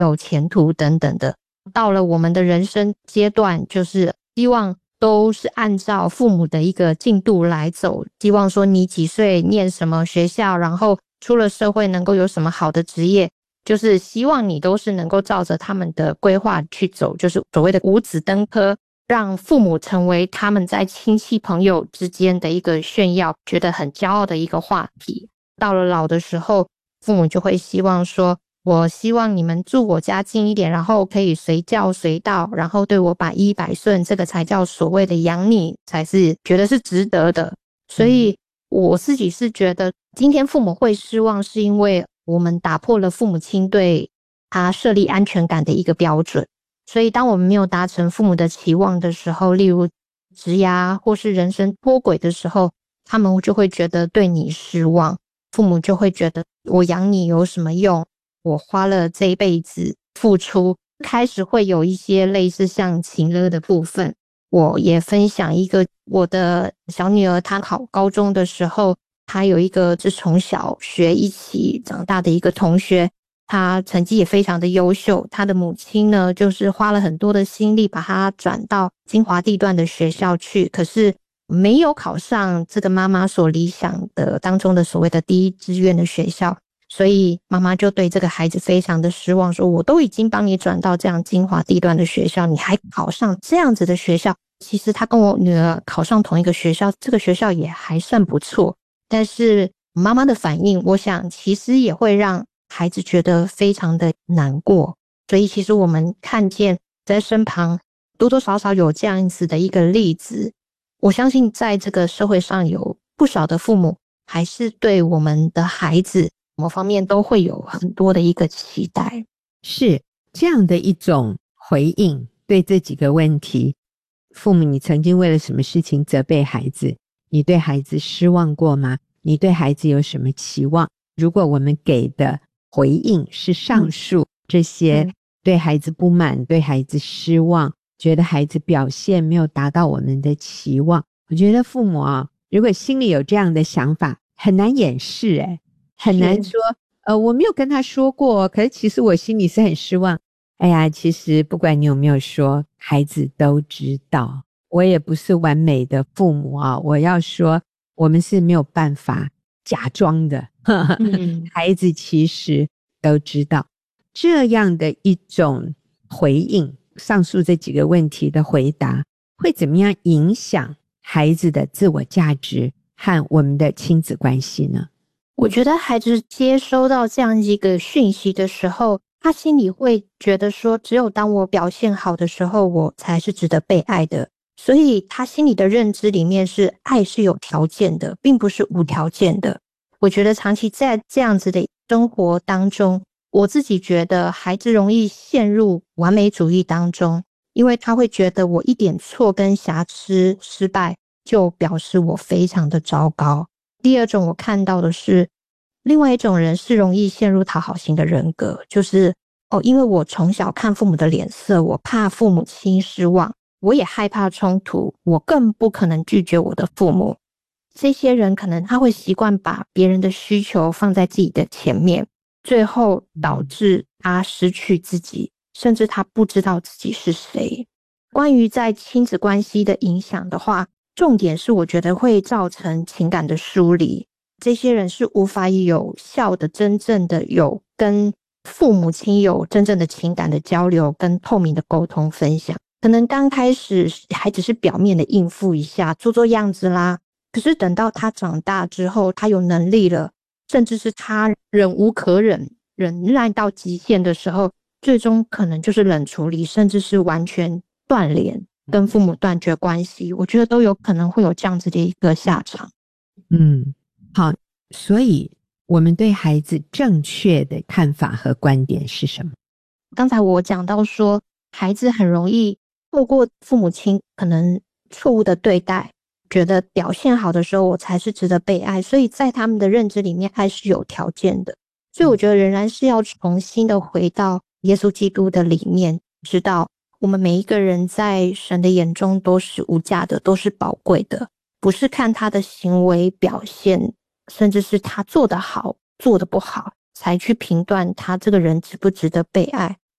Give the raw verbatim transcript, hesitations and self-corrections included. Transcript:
有前途等等的。到了我们的人生阶段，就是希望都是按照父母的一个进度来走，希望说你几岁念什么学校，然后出了社会能够有什么好的职业，就是希望你都是能够照着他们的规划去走，就是所谓的五子登科，让父母成为他们在亲戚朋友之间的一个炫耀，觉得很骄傲的一个话题。到了老的时候，父母就会希望说，我希望你们住我家近一点，然后可以随叫随到，然后对我百依百顺，这个才叫所谓的养你，才是觉得是值得的。所以我自己是觉得今天父母会失望，是因为我们打破了父母亲对他设立安全感的一个标准。所以当我们没有达成父母的期望的时候，例如职涯或是人生脱轨的时候，他们就会觉得对你失望，父母就会觉得我养你有什么用，我花了这一辈子付出，开始会有一些类似像情勒的部分。我也分享一个我的小女儿，她考高中的时候，她有一个是从小学一起长大的一个同学，她成绩也非常的优秀，她的母亲呢就是花了很多的心力把她转到精华地段的学校去，可是没有考上这个妈妈所理想的当中的所谓的第一志愿的学校，所以妈妈就对这个孩子非常的失望，说我都已经帮你转到这样精华地段的学校，你还考上这样子的学校。其实她跟我女儿考上同一个学校，这个学校也还算不错，但是妈妈的反应，我想其实也会让孩子觉得非常的难过。所以其实我们看见在身旁多多少少有这样子的一个例子，我相信在这个社会上有不少的父母还是对我们的孩子某方面都会有很多的一个期待。 是这样的一种回应，对这几个问题，父母你曾经为了什么事情责备孩子？你对孩子失望过吗？你对孩子有什么期望？如果我们给的回应是上述这些对孩子不满、对孩子失望，觉得孩子表现没有达到我们的期望，我觉得父母啊，如果心里有这样的想法，很难掩饰诶，很难说呃，我没有跟他说过，可是其实我心里是很失望。哎呀，其实不管你有没有说，孩子都知道。我也不是完美的父母啊，我要说我们是没有办法假装的嗯、孩子其实都知道。这样的一种回应，上述这几个问题的回答，会怎么样影响孩子的自我价值和我们的亲子关系呢？ 我觉得孩子接收到这样一个讯息的时候，他心里会觉得说，只有当我表现好的时候，我才是值得被爱的。所以他心里的认知里面是爱是有条件的，并不是无条件的。我觉得长期在这样子的生活当中，我自己觉得孩子容易陷入完美主义当中，因为他会觉得我一点错跟瑕疵失败就表示我非常的糟糕。第二种我看到的是另外一种人是容易陷入讨好型的人格，就是哦，因为我从小看父母的脸色，我怕父母亲失望，我也害怕冲突，我更不可能拒绝我的父母。这些人可能他会习惯把别人的需求放在自己的前面，最后导致他失去自己，甚至他不知道自己是谁。关于在亲子关系的影响的话，重点是我觉得会造成情感的疏离，这些人是无法有效的真正的有跟父母亲有真正的情感的交流跟透明的沟通分享。可能刚开始还只是表面的应付一下，做做样子啦，可是等到他长大之后，他有能力了，甚至是他忍无可忍，忍耐到极限的时候，最终可能就是冷处理，甚至是完全断联，跟父母断绝关系，我觉得都有可能会有这样子的一个下场。 嗯，好，所以我们对孩子正确的看法和观点是什么？ 刚才我讲到说，孩子很容易透过父母亲可能错误的对待，觉得表现好的时候我才是值得被爱，所以在他们的认知里面爱是有条件的。所以我觉得仍然是要重新的回到耶稣基督的里面，知道我们每一个人在神的眼中都是无价的，都是宝贵的，不是看他的行为表现，甚至是他做得好做得不好才去评断他这个人值不值得被爱。